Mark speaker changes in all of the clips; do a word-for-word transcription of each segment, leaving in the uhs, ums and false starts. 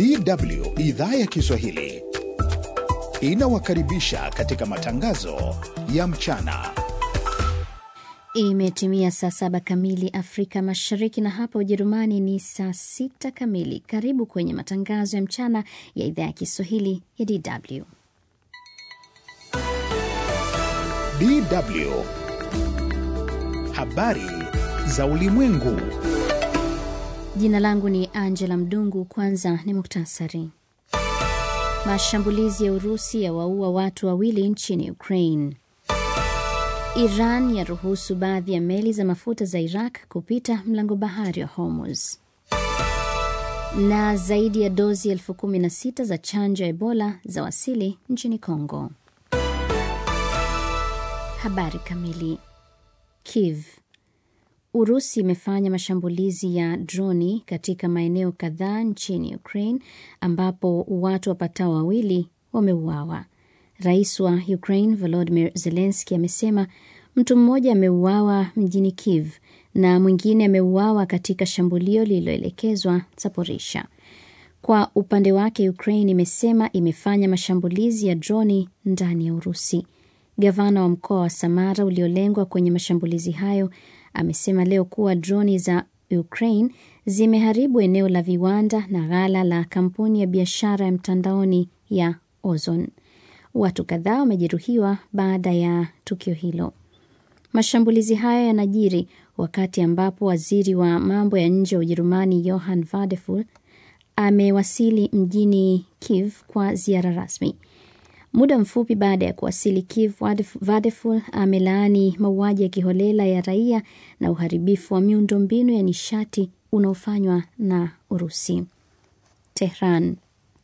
Speaker 1: D W idhaa ya Kiswahili inawakaribisha katika matangazo ya mchana.
Speaker 2: Imetimia saa saba kamili Afrika Mashariki na hapa Ujerumani ni saa sita kamili. Karibu kwenye matangazo ya mchana ya idhaa ya Kiswahili ya D W.
Speaker 1: D W. Habari za ulimwengu.
Speaker 2: Jina langu ni Angela Mdungu. Kwanza ni muktasari. Mashambulizi ya Urusi yawaua watu wawili nchini Ukraine. Iran yaruhusu baadhi ya meli za mafuta za Iraq kupita mlango bahari wa Hormuz. Na zaidi ya dozi elfu kumi na sita za chanjo ya Ebola za wasili nchini Kongo. Habari kamili. Kiev. Urusi imefanya mashambulizi ya droni katika maeneo kadhaa nchini Ukraine ambapo watu wapatao wawili wameuawa. Rais wa Ukraine Volodymyr Zelensky amesema mtu mmoja ameuawa mjini Kiev na mwingine ameuawa katika shambulio lililoelekezwa Zaporizhia. Kwa upande wake, Ukraine imesema imefanya mashambulizi ya droni ndani ya Urusi. Gavana wa mkoa wa Samara uliolengwa kwenye mashambulizi hayo amesema leo kuwa droni za Ukraine zimeharibu eneo la viwanda na ghala la kampuni ya biashara ya mtandaoni ya Ozon. Watu kadhaa wamejeruhiwa baada ya tukio hilo. Mashambulizi hayo yanajiri wakati ambapo waziri wa mambo ya nje wa Ujerumani Johann Wadephul amewasili mjini Kiev kwa ziara rasmi. Muda mfupi baada ya kuwasili Kiev, Wadephul amelaani mauaji ya kiholela ya raia na uharibifu wa miundombinu ya nishati unaofanywa na Urusi. Tehran.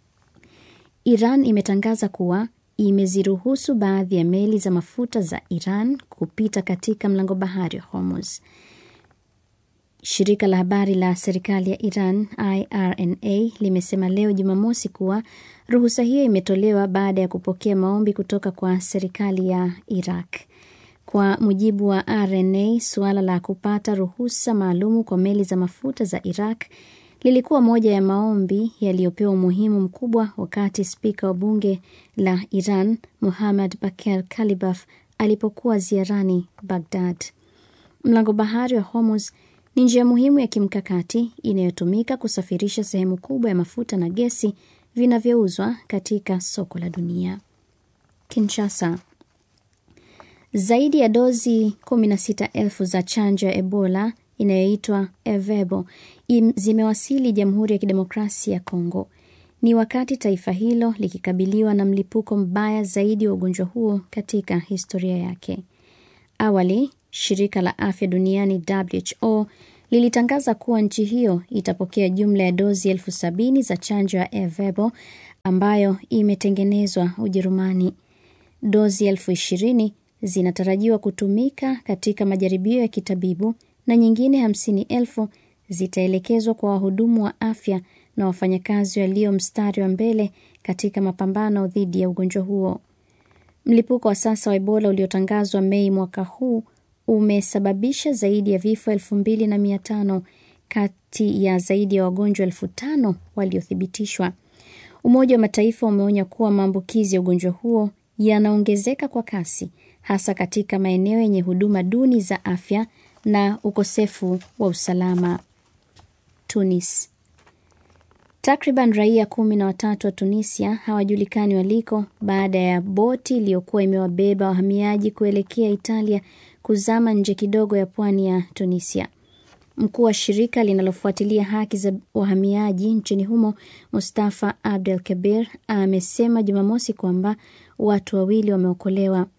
Speaker 2: Iran imetangaza kuwa imeziruhusu baadhi ya meli za mafuta za Iran kupita katika mlango bahari wa Hormuz. Shirika la habari la serikali ya Iran I R N A limesema leo Jumamosi kuwa ruhusa hiyo imetolewa baada ya kupokea maombi kutoka kwa serikali ya Iraq. Kwa mujibu wa R N A, suala la kupata ruhusa maalumu kwa meli za mafuta za Iraq lilikuwa moja ya maombi yaliyopewa umuhimu mkubwa wakati spika wa bunge la Iran Muhammad Bakir Kalibaf alipokuwa ziarani Baghdad. Mlango bahari wa Hormuz ni njia muhimu ya kimkakati inayotumika kusafirisha sehemu kubwa ya mafuta na gesi vinavyouzwa katika soko la dunia. Kinshasa. Zaidi ya dozi kumi na sita elfu za chanjo ya Ebola inayoitwa Ervebo zimewasili Jamhuri ya Kidemokrasia ya Kongo. Ni wakati taifa hilo likikabiliwa na mlipuko mbaya zaidi wa ugonjwa huo katika historia yake. Awali, shirika la afya duniani W H O lilitangaza kuwa nchi hiyo itapokea jumla ya dozi elfu sabini za chanjo ya Ervebo ambayo imetengenezwa Ujerumani. Dozi elfu ishirini zinatarajiwa kutumika katika majaribio ya kitabibu na nyingine hamsini elfu zitaelekezwa kwa wahudumu wa afya na wafanyakazi walio mstari wa mbele katika mapambano dhidi ya ugonjwa huo. Mlipuko wa sasa wa Ebola uliotangazwa Mei mwaka huu umesababisha zaidi ya vifo elfu mbili na mia tano kati ya zaidi ya wagonjwa elfu tano waliothibitishwa. Umoja wa Mataifa umeonya kuwa maambukizi ya ugonjwa huo yanaongezeka kwa kasi, hasa katika maeneo yenye huduma duni za afya na ukosefu wa usalama. Tunis. Takriban raia kumi na watatu wa Tunisia hawajulikani waliko baada ya boti iliyokuwa imewabeba wahamiaji kuelekea Italia kuzama nje kidogo ya pwani ya Tunisia. Mkuu wa shirika linalofuatilia haki za wahamiaji nchini humo, Mustafa Abdel Kabir, amesema Jumamosi kwamba watu wawili wameokolewa.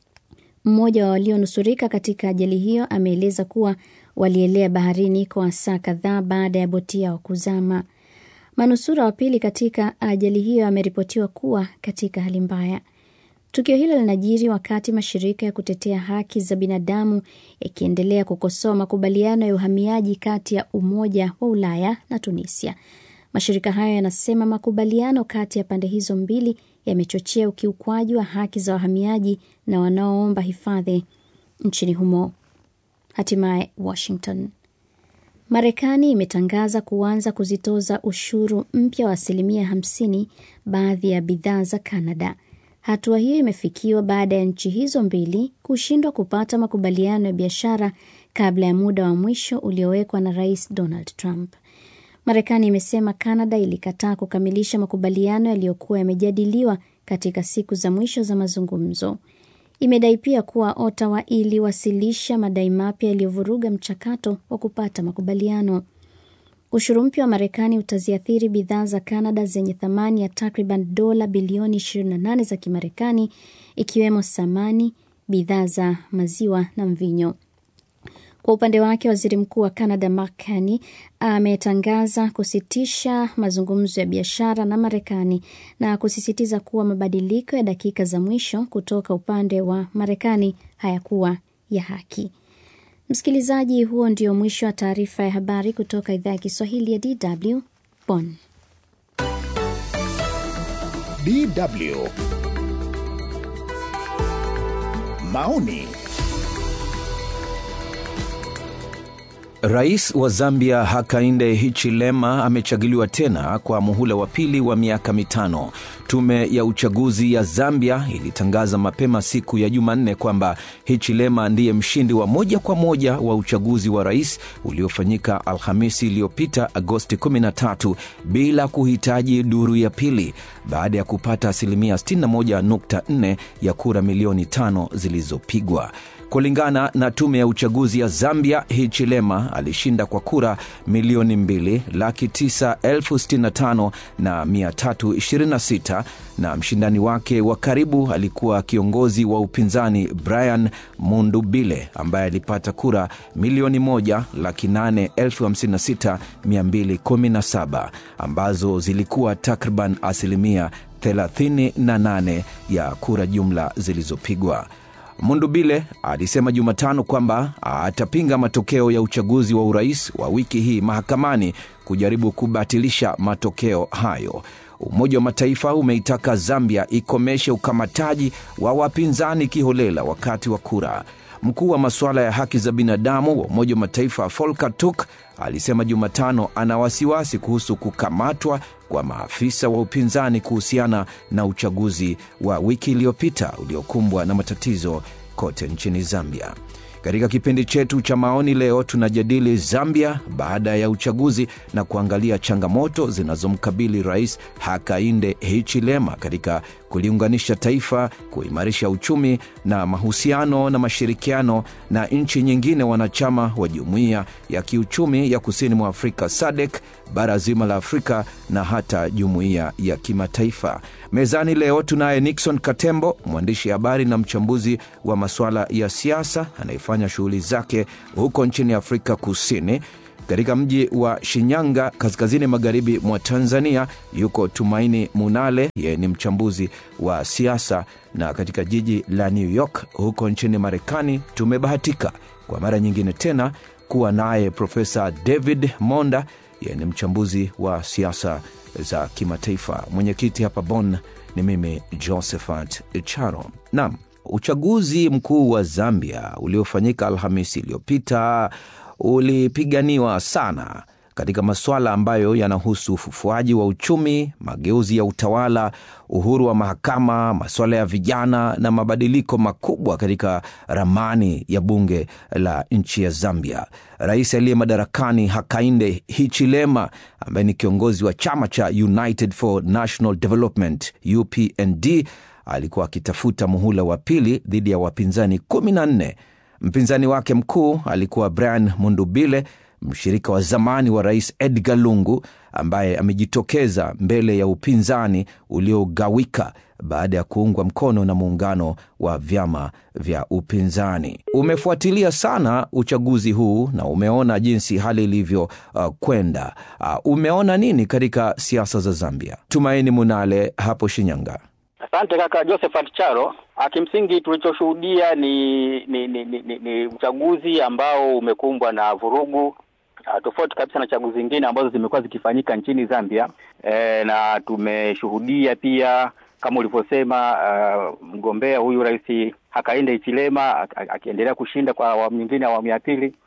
Speaker 2: Mmoja wa walionusurika katika ajali hiyo ameeleza kuwa walielea baharini kwa saa kadhaa baada ya boti yao kuzama. Manusura wa pili katika ajali hiyo ameripotiwa kuwa katika hali mbaya. Tukio hilo linajiri wakati mashirika ya kutetea haki za binadamu yakiendelea kukosoa makubaliano ya uhamiaji kati ya Umoja wa Ulaya na Tunisia. Mashirika hayo yanasema makubaliano kati ya pande hizo mbili yamechochea ukiukwaji wa haki za wahamiaji na wanaoomba hifadhi nchini humo. Hatimaye Washington. Marekani imetangaza kuanza kuzitoza ushuru mpya wa asilimia hamsini baadhi ya bidhaa za Canada. Hatua hiyo imefikiwa baada ya nchi hizo mbili kushindwa kupata makubaliano ya biashara kabla ya muda wa mwisho uliowekwa na Rais Donald Trump. Marekani imesema Canada ilikataa kukamilisha makubaliano yaliyokuwa yamejadiliwa katika siku za mwisho za mazungumzo. Imedai pia kuwa Ottawa iliwasilisha madai mapya yaliyovuruga mchakato wa kupata makubaliano. Ushuru mpya wa Marekani utaziathiri bidhaa za Canada zenye thamani ya takriban dola bilioni ishirini na nane za Kimarekani, ikiwemo samani, bidhaa za maziwa na mvinyo. Kwa upande wake, Waziri Mkuu wa Canada Mark Carney ametangaza kusitisha mazungumzo ya biashara na Marekani na kusisitiza kuwa mabadiliko ya dakika za mwisho kutoka upande wa Marekani hayakuwa ya haki. Msikilizaji, huo ndio mwisho wa taarifa ya habari kutoka idhaa ya Kiswahili ya D W Bonn.
Speaker 1: D W Maoni.
Speaker 3: Rais wa Zambia Hakainde Hichilema amechaguliwa tena kwa muhula wa pili wa miaka mitano. Tume ya uchaguzi ya Zambia ilitangaza mapema siku ya Jumanne kwamba Hichilema ndiye mshindi wa moja kwa moja wa uchaguzi wa rais uliofanyika Alhamisi iliyopita Agosti kumi na tatu bila kuhitaji duru ya pili, baada ya kupata asilimia sitini na moja nukta nne ya kura milioni tano zilizopigwa. Kulingana na tume ya uchaguzi ya Zambia, Hichilema alishinda kwa kura milioni mbili laki tisa elfu sitini na tano na mia tatu ishirini na sita, na mshindani wake wa karibu alikuwa kiongozi wa upinzani Brian Mundubile ambaye alipata kura milioni moja laki nane elfu hamsini na sita mia mbili kumi na saba, ambazo zilikuwa takriban asilimia thelathini na nane ya kura jumla zilizopigwa. Mundubile alisema Jumatano kwamba atapinga matokeo ya uchaguzi wa urais wa wiki hii mahakamani kujaribu kubatilisha matokeo hayo. Umoja wa Mataifa umeitaka Zambia ikomeshe ukamataji wa wapinzani kiholela wakati wa kura. Mkuu wa masuala ya haki za binadamu wa Umoja wa Mataifa Volker Turk alisema Jumatano ana wasiwasi kuhusu kukamatwa kwa maafisa wa upinzani kuhusiana na uchaguzi wa wiki iliyopita uliokumbwa na matatizo kote nchini Zambia. Katika kipindi chetu cha maoni leo tunajadili Zambia baada ya uchaguzi na kuangalia changamoto zinazomkabili Rais Hakainde Hichilema katika kuliunganisha taifa, kuimarisha uchumi na mahusiano na mashirikiano na nchi nyingine wanachama wa Jumuiya ya Kiuchumi ya Kusini mwa Afrika S A D C, bara zima la Afrika na hata jumuiya ya kimataifa. Mezani leo tunaye Nixon Katembo, mwandishi habari na mchambuzi wa masuala ya siasa anayefanya shughuli zake huko nchini Afrika Kusini. Katika mji wa Shinyanga, kaskazini magharibi mwa Tanzania, yuko Tumaini Munale, yeye ni mchambuzi wa siasa. Na katika jiji la New York huko nchini Marekani, tumebahatika kwa mara nyingine tena kuwa naye Profesa David Monda, yeye ni mchambuzi wa siasa za kimataifa. Mwenyekiti hapa Bonn ni mimi Josephat Charo. Naam, uchaguzi mkuu wa Zambia uliofanyika Alhamisi iliyopita ulipiganiwa sana katika masuala ambayo yanahusu ufufuaji wa uchumi, mageuzi ya utawala, uhuru wa mahakama, masuala ya vijana na mabadiliko makubwa katika ramani ya bunge la nchi ya Zambia. Rais aliye madarakani Hakainde Hichilema, ambaye ni kiongozi wa chama cha United for National Development U P N D, alikuwa akitafuta muhula wa pili dhidi ya wapinzani kumi na nne. Mpinzani wake mkuu alikuwa Brian Mundubile, mshirika wa zamani wa Rais Edgar Lungu, ambaye amejitokeza mbele ya upinzani uliogawika baada ya kuungwa mkono na muungano wa vyama vya upinzani. Umefuatilia sana uchaguzi huu na umeona jinsi hali ilivyo uh, kwenda. Uh, umeona nini katika siasa za Zambia? Tumaini Munale hapo Shinyanga.
Speaker 4: Asante kaka Josephat Charo. Kimsingi tulichoshuhudia ni ni, ni ni ni uchaguzi ambao umekumbwa na vurugu, tofauti kabisa na chaguzi zingine ambazo zimekuwa zikifanyika nchini Zambia. E, na tumeshuhudia pia kama ulivyosema, uh, mgombea huyu Rais Hakainde Hichilema akiendelea kushinda kwa awamu nyingine, awamu ya pili.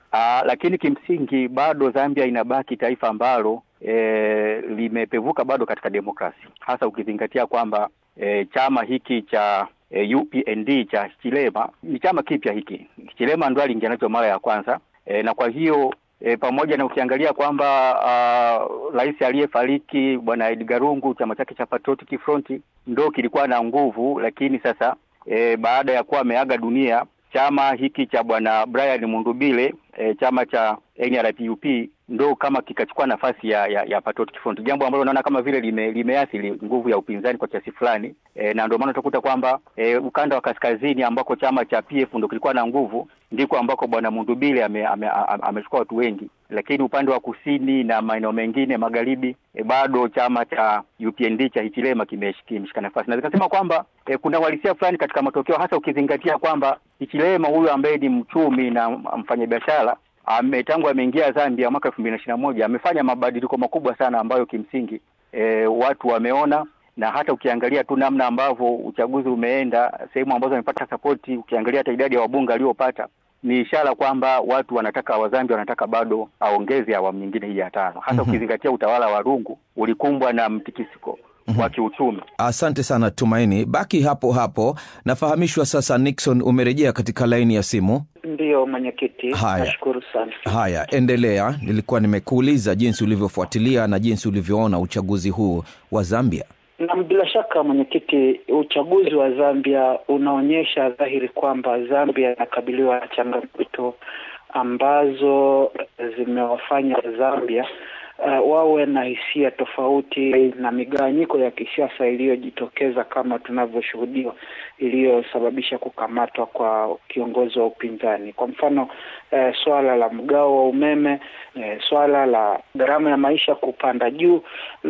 Speaker 4: Aa, lakini kimsingi bado Zambia inabaki taifa ambalo e, limepevuka bado katika demokrasi, hasa ukizingatia kwamba e, chama hiki cha e, U P N D cha Hichilema ni chama kipya hiki. Hichilema ndo aliingia nacho mara ya kwanza e, na kwa hiyo e, pamoja na ukiangalia kwamba rais aliyefariki bwana Edgar Lungu, chama chake cha Patriotic Front ndo kilikuwa na nguvu, lakini sasa e, baada ya kuwa ameaga dunia, chama hiki cha bwana Brian Mundubile e, chama cha N R P U P ndo kama kikachukua nafasi ya ya, ya Patriotic Front, jambo ambalo naona kama vile lime, limeathiri nguvu ya upinzani kwa kiasi fulani e, na ndio maana utakuta kwamba e, ukanda wa kaskazini ambako chama cha P F ndo kilikuwa na nguvu ndiko ambako bwana Mundubile amechukua ame, ame, ame watu wengi, lakini upande wa kusini na maeneo mengine magharibi e, bado chama cha U P N D cha Hichilema kimeshika nafasi. Na nikasema kwamba e, kuna uhalisia fulani katika matokeo, hasa ukizingatia kwamba Hichilema huyu ambaye ni mchumi na mfanyabiashara ametangu ameingia Zambia mwaka elfu mbili na ishirini na moja amefanya mabadiliko makubwa sana ambayo kimsingi e, watu wameona, na hata ukiangalia tu namna ambavyo uchaguzi umeenda, sehemu ambazo wamepata support, ukiangalia hata idadi ya wabunge aliopata, ni ishara kwamba watu wanataka, Wazambia wanataka bado aongeze awamu nyingine hii ya tano, hasa mm-hmm. ukizingatia utawala wa Lungu ulikumbwa na mtikisiko mm-hmm. wa kiuchumi.
Speaker 3: Asante sana Tumaini, baki hapo hapo. Nafahamishwa sasa Nixon umerejea katika laini ya simu.
Speaker 5: Ndiyo mwenyekiti, nashukuru sana.
Speaker 3: Haya, endelea. Nilikuwa nimekuuliza jinsi ulivyofuatilia na jinsi ulivyoona uchaguzi huu wa Zambia.
Speaker 5: Na bila shaka mwenyekiti, uchaguzi wa Zambia unaonyesha dhahiri kwamba Zambia inakabiliwa na changamoto ambazo zimewafanya Zambia Uh, wawe na hisia tofauti na migawanyiko ya kisiasa iliyojitokeza kama tunavyoshuhudia, iliyosababisha kukamatwa kwa kiongozi wa upinzani. Kwa mfano uh, swala la mgao wa umeme, uh, swala la gharama ya maisha kupanda juu,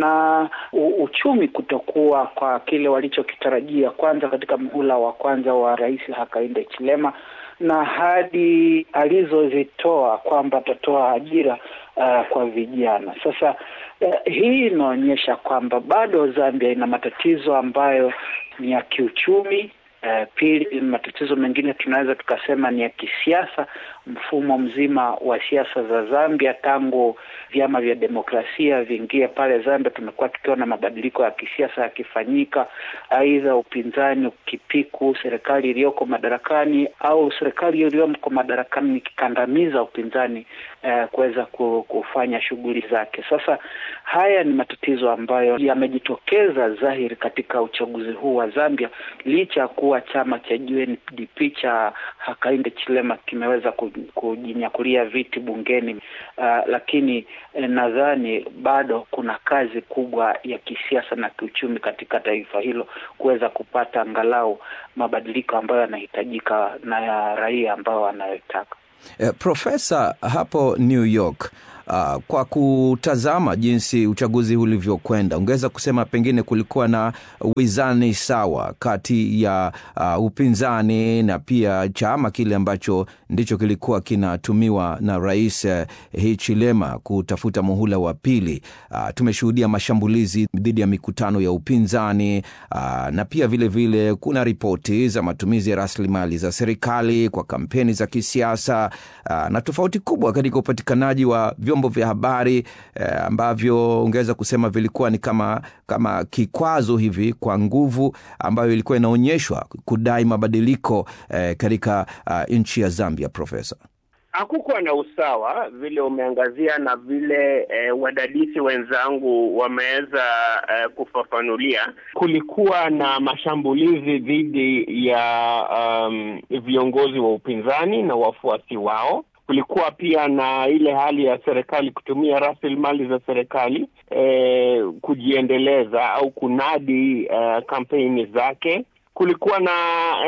Speaker 5: na u- uchumi kutokuwa kwa kile walichokitarajia kwanza katika muhula wa kwanza wa Rais Hakainde Hichilema, na hadi alizozitoa kwamba atatoa ajira uh, kwa vijana. Sasa uh, hii inaonyesha kwamba bado Zambia ina matatizo ambayo ni ya kiuchumi. Uh, pili, matatizo mengine tunaweza tukasema ni ya kisiasa. Mfumo mzima wa siasa za Zambia tangu vyama vya demokrasia viingie pale Zambia, tumekuwa tukiona mabadiliko ya kisiasa yakifanyika, aidha upinzani ukipiku serikali iliyoko madarakani au serikali iliyoko madarakani ikikandamiza upinzani uh, kuweza kufanya shughuli zake. Sasa haya ni matatizo ambayo yamejitokeza dhahiri katika uchaguzi huu wa Zambia, licha kuwa chama cha U N D P cha Hakainde Hichilema kimeweza kujinyakulia viti bungeni, uh, lakini eh, nadhani bado kuna kazi kubwa ya kisiasa na kiuchumi katika taifa hilo kuweza kupata angalau mabadiliko ambayo yanahitajika na ya raia ambao wanayotaka.
Speaker 3: Eh, Profesa, hapo New York, Uh, kwa kutazama jinsi uchaguzi ulivyokwenda, ungeweza kusema pengine kulikuwa na wizani sawa kati ya uh, upinzani na pia chama kile ambacho ndicho kilikuwa kinatumiwa na Rais uh, Hichilema kutafuta muhula wa pili. Uh, tumeshuhudia mashambulizi dhidi ya mikutano ya upinzani, uh, na pia vile vile kuna ripoti za matumizi ya rasilimali za serikali kwa kampeni za kisiasa, uh, na tofauti kubwa katika upatikanaji wa vyombo vya habari eh, ambavyo ungeweza kusema vilikuwa ni kama kama kikwazo hivi kwa nguvu ambayo ilikuwa inaonyeshwa kudai mabadiliko eh, katika uh, nchi ya Zambia. Profesa,
Speaker 6: hakukuwa na usawa vile umeangazia na vile eh, wadadisi wenzangu wameweza eh, kufafanulia. Kulikuwa na mashambulizi dhidi ya um, viongozi wa upinzani na wafuasi wao. Kulikuwa pia na ile hali ya serikali kutumia rasilimali za serikali eh, kujiendeleza au kunadi eh, kampeni zake. Kulikuwa na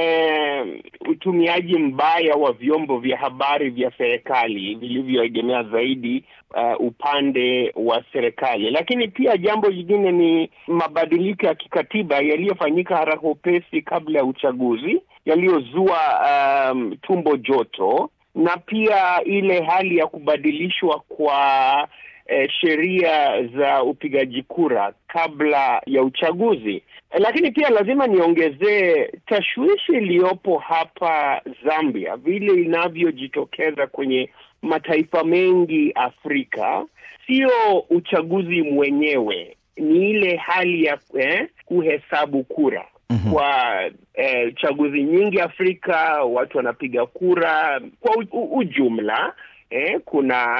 Speaker 6: eh, utumiaji mbaya wa vyombo vya habari vya serikali vilivyoegemea zaidi uh, upande wa serikali. Lakini pia jambo lingine ni mabadiliko ya kikatiba yaliyofanyika haraka upesi kabla ya uchaguzi, yaliyozua um, tumbo joto, na pia ile hali ya kubadilishwa kwa eh, sheria za upigaji kura kabla ya uchaguzi. Lakini pia lazima niongezee tashwishi iliyopo hapa Zambia vile inavyojitokeza kwenye mataifa mengi Afrika, sio uchaguzi mwenyewe, ni ile hali ya eh, kuhesabu kura. Mm-hmm. Kwa eh, chaguzi nyingi Afrika watu wanapiga kura kwa u, u, ujumla. Eh, kuna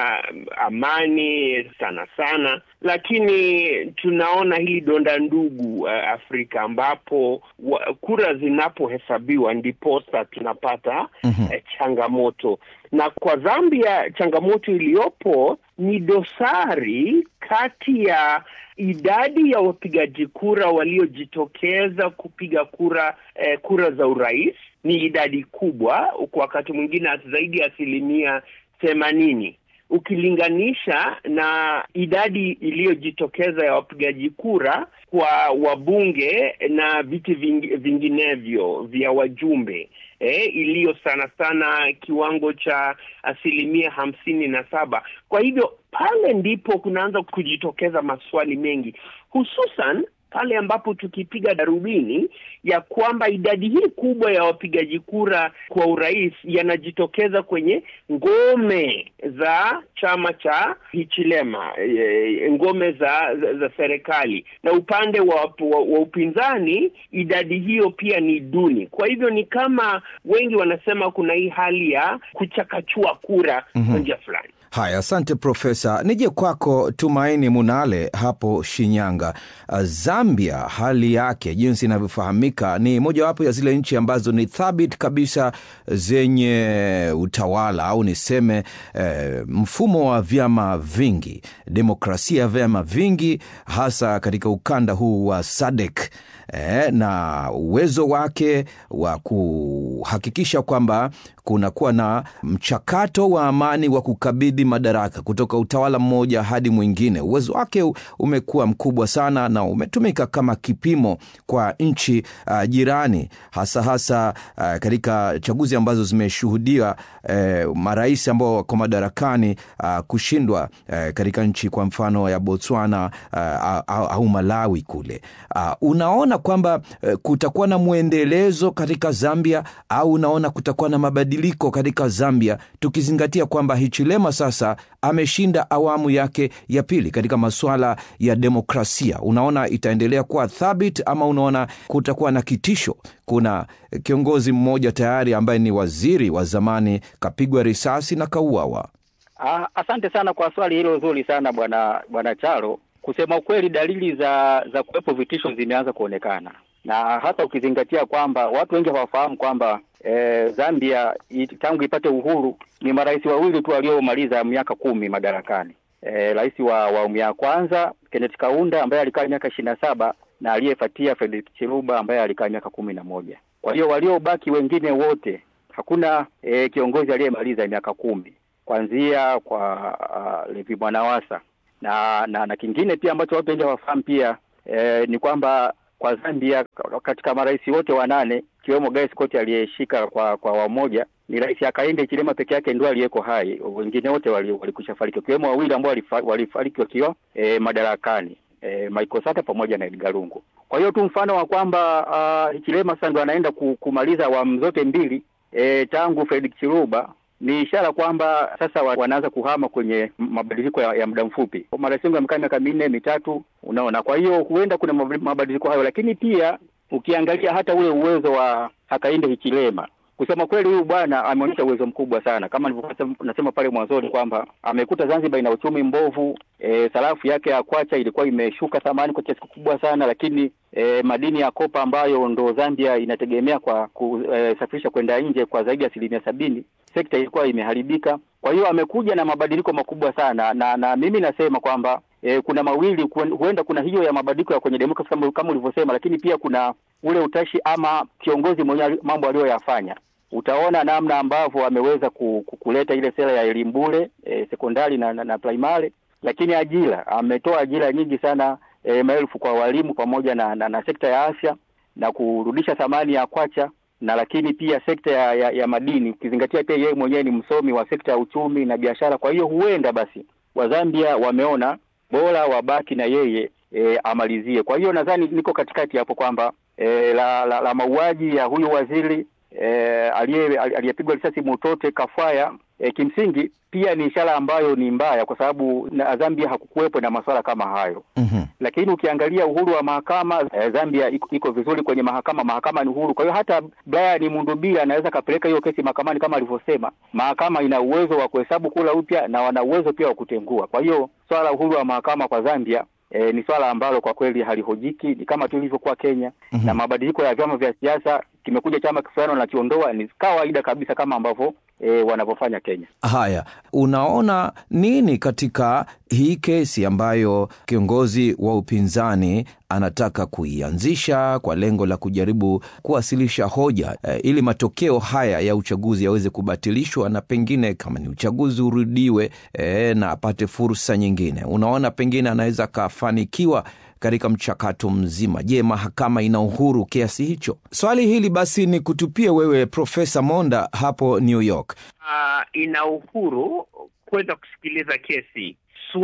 Speaker 6: amani sana sana, lakini tunaona hili donda ndugu uh, Afrika ambapo wa, kura zinapohesabiwa ndiposa tunapata mm-hmm. eh, changamoto. Na kwa Zambia changamoto iliyopo ni dosari kati ya idadi ya wapigaji kura waliojitokeza kupiga kura eh, kura za urais. Ni idadi kubwa, kwa wakati mwingine zaidi ya asilimia themanini, ukilinganisha na idadi iliyojitokeza ya wapigaji kura kwa wabunge na viti ving, vinginevyo vya wajumbe, eh, iliyo sana sana kiwango cha asilimia hamsini na saba. Kwa hivyo pale ndipo kunaanza kujitokeza maswali mengi, hususan pale ambapo tukipiga darubini ya kwamba idadi hii kubwa ya wapigaji kura kwa urais yanajitokeza kwenye ngome za chama cha Hichilema, e, ngome za, za, za serikali, na upande wa, wa, wa upinzani idadi hiyo pia ni duni. Kwa hivyo ni kama wengi wanasema kuna hii hali ya kuchakachua kura mm-hmm. njia fulani.
Speaker 3: Haya, asante Profesa. Nije kwako Tumaini Munale hapo Shinyanga. Zambia, hali yake jinsi inavyofahamika ni mojawapo ya zile nchi ambazo ni thabiti kabisa zenye utawala au niseme eh, mfumo wa vyama vingi, demokrasia ya vyama vingi, hasa katika ukanda huu wa S A D C. Eh, na uwezo wake wa kuhakikisha kwamba kunakuwa na mchakato wa amani wa kukabidhi madaraka kutoka utawala mmoja hadi mwingine. Uwezo wake umekuwa mkubwa sana na umetumika kama kipimo kwa nchi uh, jirani, hasa hasa uh, katika chaguzi ambazo zimeshuhudia uh, marais ambao wako madarakani uh, kushindwa uh, katika nchi kwa mfano ya Botswana uh, au, au Malawi kule. Uh, unaona kwamba uh, kutakuwa na muendelezo katika Zambia, au unaona kutakuwa na mabadiliko katika Zambia, tukizingatia kwamba Hichilema sasa ameshinda awamu yake ya pili katika masuala ya demokrasia? Unaona itaendelea kuwa thabiti ama unaona kutakuwa na kitisho? Kuna kiongozi mmoja tayari ambaye ni waziri wa zamani kapigwa risasi na kauawa.
Speaker 4: Ah, asante sana kwa swali hilo zuri sana bwana bwana Charo. Kusema ukweli, dalili za za kuwepo vitisho zimeanza kuonekana, na hata ukizingatia kwamba watu wengi hawafahamu kwamba e, Zambia it, tangu ipate uhuru ni marais wawili tu waliomaliza miaka kumi madarakani. E, rais wa awamu ya kwanza Kenneth Kaunda ambaye alikaa miaka ishirini na saba na aliyefuatia Frederick Chiluba ambaye alikaa miaka kumi na moja. Kwa hiyo waliobaki wengine wote hakuna e, kiongozi aliyemaliza miaka kumi kuanzia kwa uh, Levi Mwanawasa. Na, na na kingine pia ambacho watu wengi hawafahamu pia e, ni kwamba kwa Zambia katika marais wote wanane kiwemo Guy Scott aliyeshika kwa kwa awamu moja, ni rais Hakainde Hichilema peke yake ndio aliyeko hai. Wengine wote walikushafariki, kiwemo wawili ambao walifariki wakiwa e, madarakani, e, Michael Sata pamoja na Edgar Lungu. Kwa hiyo tu mfano wa kwamba uh, Hichilema sasa ndo anaenda kumaliza awamu zote mbili e, tangu Frederick Chiluba, ni ishara kwamba sasa wanaanza kuhama kwenye mabadiliko ya, ya muda mfupi. Marais wengi wamekaa miaka minne mitatu, unaona. Kwa hiyo huenda kuna mabadiliko hayo, lakini pia ukiangalia hata ule uwezo wa Hakainde Hichilema, kusema kweli huyu bwana ameonyesha uwezo mkubwa sana. Kama nilivyokuwa nasema pale mwanzoni kwamba amekuta Zanzibar ina uchumi mbovu, e, sarafu yake ya kwacha ilikuwa imeshuka thamani kwa kiasi kikubwa sana, lakini e, madini ya kopa ambayo ndo Zambia inategemea kwa kusafirisha e, kwenda nje kwa zaidi ya asilimia sabini, sekta ilikuwa imeharibika. Kwa hiyo amekuja na mabadiliko makubwa sana, na na mimi nasema kwamba e, kuna mawili, huenda kuna hiyo ya mabadiliko ya kwenye demokrasia kama, kama ulivyosema, lakini pia kuna ule utashi ama kiongozi mwenye mambo aliyoyafanya. Utaona namna ambavyo ameweza kuleta ile sera ya elimu bure e, sekondari na, na, na primary, lakini ajira, ametoa ajira nyingi sana, e, maelfu kwa walimu pamoja na, na, na sekta ya afya na kurudisha thamani ya kwacha, na lakini pia sekta ya, ya, ya madini, ukizingatia pia yeye mwenyewe ni msomi wa sekta ya uchumi na biashara. Kwa hiyo huenda basi Wazambia wameona bora wabaki na yeye e, amalizie. Kwa hiyo nadhani niko katikati hapo kwamba e, la, la, la mauaji ya huyu waziri eh, aliyepigwa risasi Motote Kafwaya, eh, kimsingi pia ni ishara ambayo ni mbaya, kwa sababu na Zambia hakukuwepo na masuala kama hayo. Mm-hmm. Lakini ukiangalia uhuru wa mahakama, eh, Zambia iko, iko vizuri kwenye mahakama, mahakama ni uhuru. Kwa hiyo hata Brian Mundubile anaweza kapeleka hiyo kesi mahakamani kama alivyosema. Mahakama ina uwezo wa kuhesabu kula upya na wana uwezo pia wa kutengua. Kwa hiyo swala la uhuru wa mahakama kwa Zambia E, ni swala ambalo kwa kweli halihojiki, ni kama tulivyokuwa Kenya. Mm-hmm. Na mabadiliko ya vyama vya siasa, kimekuja chama fulani na kiondoa, ni kawaida kabisa kama ambavyo e, wanavyofanya Kenya.
Speaker 3: Haya, unaona nini katika hii kesi ambayo kiongozi wa upinzani anataka kuianzisha kwa lengo la kujaribu kuwasilisha hoja e, ili matokeo haya ya uchaguzi yaweze kubatilishwa na pengine kama ni uchaguzi urudiwe e, na apate fursa nyingine? Unaona pengine anaweza kafanikiwa katika mchakato mzima? Je, mahakama ina uhuru kiasi hicho? Swali hili basi ni kutupie wewe Profesa Monda hapo New York.
Speaker 6: Uh, ina uhuru kuweza kusikiliza kesi.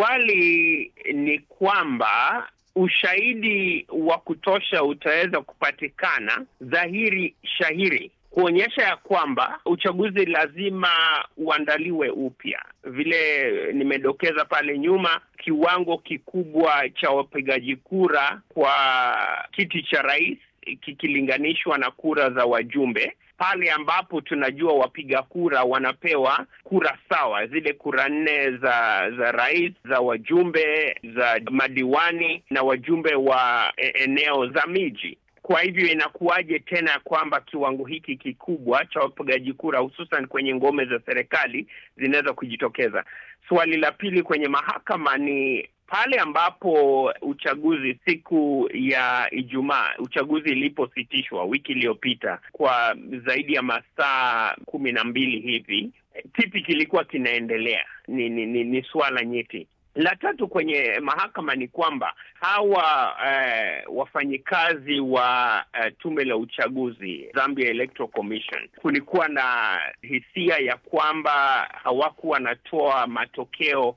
Speaker 6: Swali ni kwamba ushahidi wa kutosha utaweza kupatikana dhahiri shahiri kuonyesha ya kwamba uchaguzi lazima uandaliwe upya. Vile nimedokeza pale nyuma, kiwango kikubwa cha wapigaji kura kwa kiti cha rais kikilinganishwa na kura za wajumbe, pale ambapo tunajua wapiga kura wanapewa kura sawa, zile kura nne za za rais, za wajumbe, za madiwani na wajumbe wa eneo za miji. Kwa hivyo inakuwaje tena kwamba kiwango hiki kikubwa cha wapigaji kura hususan kwenye ngome za serikali zinaweza kujitokeza? Swali la pili kwenye mahakama ni pale ambapo uchaguzi siku ya Ijumaa, uchaguzi ilipositishwa wiki iliyopita kwa zaidi ya masaa kumi na mbili hivi, kipi kilikuwa kinaendelea? Ni, ni, ni, ni swala nyeti. La tatu kwenye mahakama ni kwamba hawa uh, wafanyikazi wa uh, tume la uchaguzi, Zambia Electoral Commission, kulikuwa na hisia ya kwamba hawakuwa wanatoa matokeo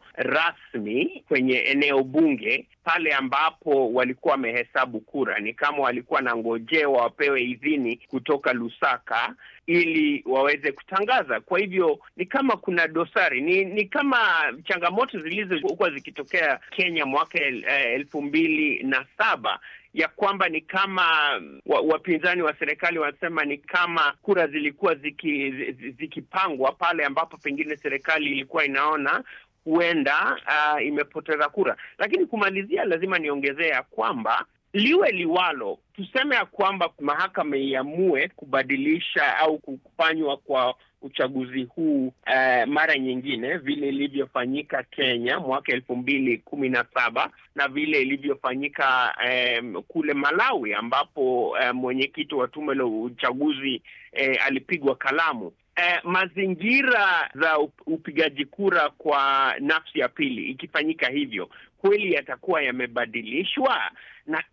Speaker 6: rasmi kwenye eneo bunge pale ambapo walikuwa wamehesabu kura. Ni kama walikuwa na ngojewa wapewe idhini kutoka Lusaka ili waweze kutangaza. Kwa hivyo ni kama kuna dosari, ni, ni kama changamoto zilizokuwa zikitokea Kenya mwaka el, elfu mbili na saba, ya kwamba ni kama wapinzani wa serikali wanasema ni kama kura zilikuwa ziki, zikipangwa pale ambapo pengine serikali ilikuwa inaona huenda uh, imepoteza kura. Lakini kumalizia, lazima niongezea kwamba liwe liwalo, tuseme ya kwamba mahakama iamue kubadilisha au kufanywa kwa uchaguzi huu uh, mara nyingine, vile ilivyofanyika Kenya mwaka elfu mbili kumi na saba na vile ilivyofanyika um, kule Malawi ambapo um, mwenyekiti wa tume la uchaguzi uh, alipigwa kalamu. Eh, mazingira za upigaji kura kwa nafsi ya pili ikifanyika hivyo, kweli yatakuwa yamebadilishwa, na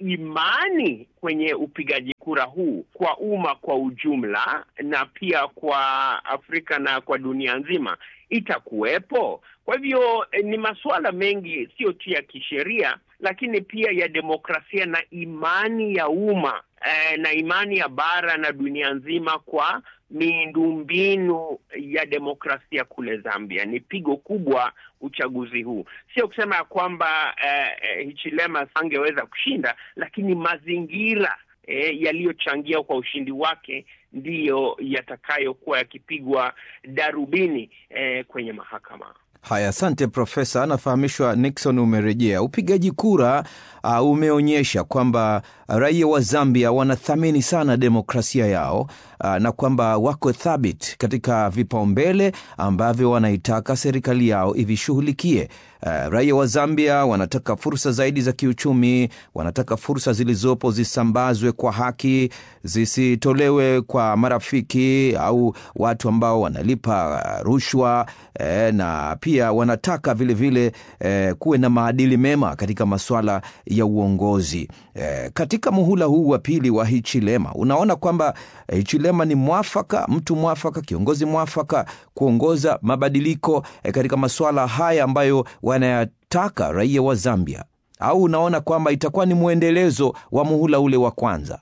Speaker 6: imani kwenye upigaji kura huu kwa umma kwa ujumla na pia kwa Afrika na kwa dunia nzima itakuwepo. Kwa hivyo eh, ni masuala mengi, sio tu ya kisheria lakini pia ya demokrasia na imani ya umma eh, na imani ya bara na dunia nzima kwa miundombinu ya demokrasia kule Zambia. Ni pigo kubwa uchaguzi huu. Sio kusema ya kwamba eh, Hichilema angeweza kushinda, lakini mazingira eh, yaliyochangia kwa ushindi wake ndiyo yatakayokuwa yakipigwa darubini eh, kwenye mahakama.
Speaker 3: Haya, asante Profesa. Anafahamishwa Nixon umerejea. Upigaji kura uh, umeonyesha kwamba raia wa Zambia wanathamini sana demokrasia yao uh, na kwamba wako thabiti katika vipaumbele ambavyo wanaitaka serikali yao ivishughulikie. Uh, raia wa Zambia wanataka fursa zaidi za kiuchumi, wanataka fursa zilizopo zisambazwe kwa haki, zisitolewe kwa marafiki au watu ambao wanalipa rushwa, eh, na pia wanataka vile vile eh, kuwe na maadili mema katika masuala ya uongozi. Eh, katika muhula huu wa pili wa Hichilema, unaona kwamba eh, Hichilema ni mwafaka, mtu mwafaka, kiongozi mwafaka kuongoza mabadiliko eh, katika masuala haya ambayo wanayataka raia wa Zambia, au unaona kwamba itakuwa ni muendelezo wa muhula ule wa kwanza?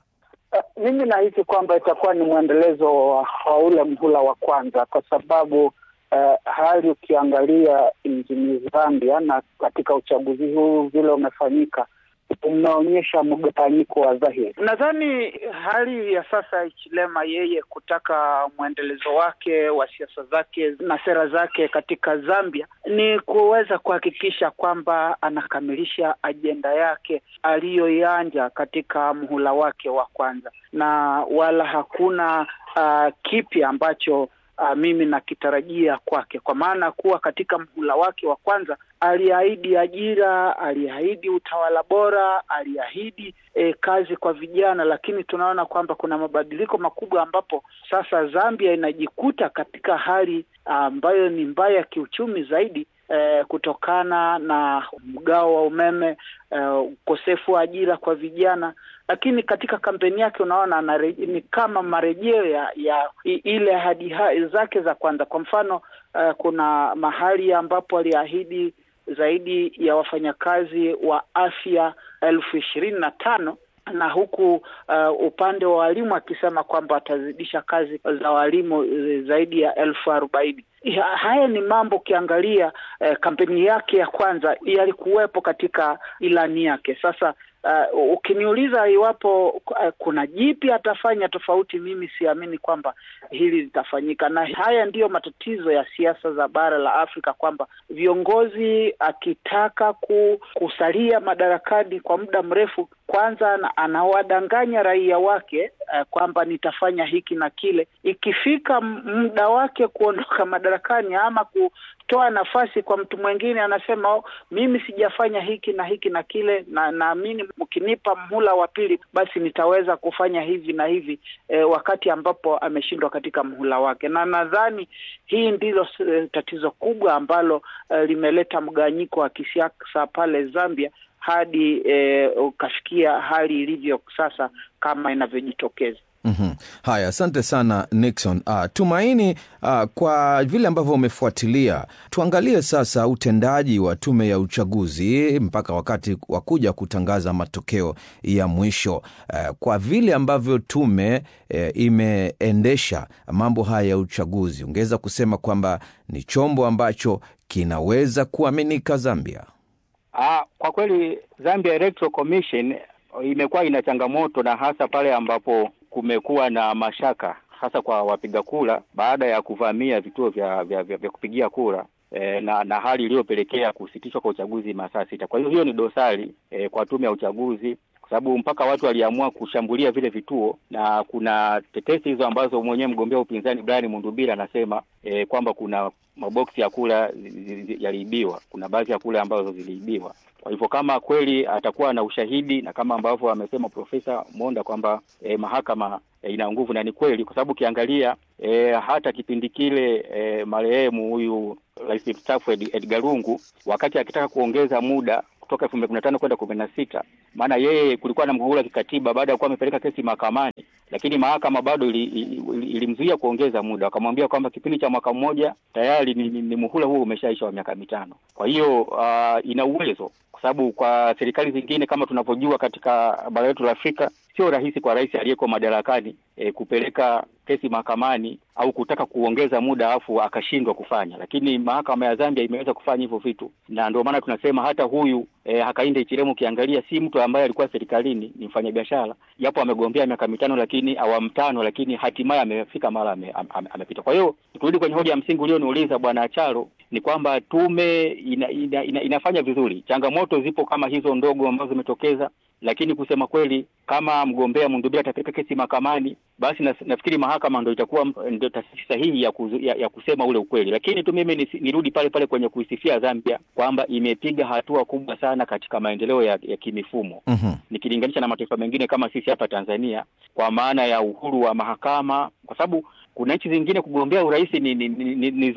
Speaker 5: Uh, mimi nahisi kwamba itakuwa ni mwendelezo wa, wa ule mhula wa kwanza, kwa sababu uh, hali ukiangalia nchini Zambia na katika uchaguzi huu vile umefanyika unaonyesha mgawanyiko wa dhahiri. Nadhani hali ya sasa Hichilema yeye kutaka mwendelezo wake wa siasa zake na sera zake katika Zambia ni kuweza kuhakikisha kwamba anakamilisha ajenda yake aliyoianza katika muhula wake wa kwanza, na wala hakuna uh, kipi ambacho Uh, mimi nakitarajia kwake, kwa maana kuwa katika mhula wake wa kwanza aliahidi ajira, aliahidi utawala bora, aliahidi eh, kazi kwa vijana, lakini tunaona kwamba kuna mabadiliko makubwa ambapo sasa Zambia inajikuta katika hali ambayo ni mbaya kiuchumi zaidi, eh, kutokana na mgao wa umeme, eh, ukosefu wa ajira kwa vijana. Lakini katika kampeni yake unaona ni kama marejeo ya, ya ile ahadi zake za kwanza. Kwa mfano uh, kuna mahali ambapo aliahidi zaidi ya wafanyakazi wa afya elfu ishirini na tano na huku uh, upande wa walimu akisema kwamba atazidisha kazi za walimu zaidi ya elfu arobaini. Haya ni mambo ukiangalia uh, kampeni yake ya kwanza yalikuwepo katika ilani yake. Sasa Uh, ukiniuliza iwapo uh, kuna jipi atafanya tofauti, mimi siamini kwamba hili litafanyika. Na haya ndiyo matatizo ya siasa za bara la Afrika, kwamba viongozi akitaka kusalia madarakani kwa muda mrefu, kwanza anawadanganya raia wake uh, kwamba nitafanya hiki na kile. Ikifika muda wake kuondoka madarakani ama kutoa nafasi kwa mtu mwingine, anasema oh, mimi sijafanya hiki na hiki na kile, na naamini mkinipa mhula wa pili basi nitaweza kufanya hivi na hivi, e, wakati ambapo ameshindwa katika mhula wake. Na nadhani hii ndilo e, tatizo kubwa ambalo e, limeleta mgawanyiko wa kisiasa pale Zambia hadi e, ukafikia hali ilivyo sasa kama inavyojitokeza.
Speaker 3: Mm-hmm. Haya, asante sana Nixon. Uh, Tumaini, uh, kwa vile ambavyo umefuatilia, tuangalie sasa utendaji wa tume ya uchaguzi mpaka wakati wa kuja kutangaza matokeo ya mwisho. Uh, kwa vile ambavyo tume uh, imeendesha mambo haya ya uchaguzi, ungeweza kusema kwamba ni chombo ambacho kinaweza kuaminika Zambia?
Speaker 4: Ah, kwa kweli Zambia Electoral Commission imekuwa ina changamoto, na hasa pale ambapo kumekuwa na mashaka hasa kwa wapiga kura baada ya kuvamia vituo vya vya, vya, vya kupigia kura e, na na hali iliyopelekea kusitishwa kwa uchaguzi masaa sita. Kwa hiyo hiyo ni dosari e, kwa tume ya uchaguzi, kwa sababu mpaka watu waliamua kushambulia vile vituo, na kuna tetesi hizo ambazo mwenyewe mgombea upinzani Brian Mundubira anasema e, kwamba kuna maboksi ya kura yaliibiwa, kuna baadhi ya kura ambazo ziliibiwa. Kwa hivyo kama kweli atakuwa na ushahidi, na kama ambavyo amesema Profesa Monda kwamba e, mahakama e, ina nguvu, na ni kweli, kwa sababu kiangalia e, hata kipindi kile e, marehemu huyu Rais mstaafu Edgar Lungu wakati akitaka kuongeza muda kutoka elfu mbili kumi na tano kwenda kumi na sita, maana yeye kulikuwa na mgogoro kikatiba baada ya kuwa amepeleka kesi mahakamani, lakini mahakama bado ilimzuia ili, ili kuongeza muda. Wakamwambia kwamba kipindi cha mwaka mmoja tayari ni, ni, ni muhula huo umeshaisha wa miaka mitano. Kwa hiyo uh, ina uwezo, kwa sababu kwa serikali zingine kama tunavyojua katika bara letu la Afrika sio rahisi kwa rais aliyeko madarakani e, kupeleka kesi mahakamani au kutaka kuongeza muda afu akashindwa kufanya, lakini mahakama ya Zambia imeweza kufanya hivyo vitu, na ndio maana tunasema hata huyu e, Hakainde Hichilema kiangalia si mtu ambaye alikuwa serikalini, ni mfanyabiashara, japo amegombea miaka mitano lakini awamu tano, lakini hatimaye amefika mara amepita. Ame, ame kwa hiyo turudi kwenye hoja ya msingi ulioniuliza Bwana Acharo, ni kwamba tume ina, ina, ina, inafanya vizuri. Changamoto zipo kama hizo ndogo ambazo zimetokeza, lakini kusema kweli kama mgombea Mundubira atapeleka kesi mahakamani, basi na, nafikiri mahakama ndio itakuwa ndio taasisi sahihi ya, kuzu, ya, ya kusema ule ukweli. Lakini tu mimi nirudi pale pale kwenye kuisifia Zambia kwamba imepiga hatua kubwa sana katika maendeleo ya, ya kimifumo. Mm-hmm. Nikilinganisha na mataifa mengine kama sisi hapa Tanzania, kwa maana ya uhuru wa mahakama, kwa sababu kuna nchi zingine kugombea urais ni, ni, ni, ni, ni dhambi.